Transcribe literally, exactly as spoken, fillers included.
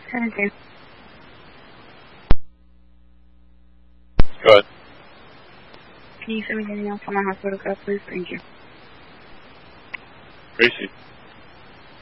Tennessee. Go ahead. Can you send me anything else on my hospital code, please? Thank you. Gracie.